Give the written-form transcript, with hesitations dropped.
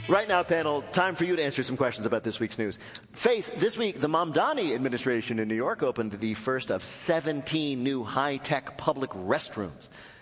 Right now, panel, time for you to answer some questions about this week's news. Faith, this week, the Mamdani administration in New York opened the first of 17 new high-tech public restrooms.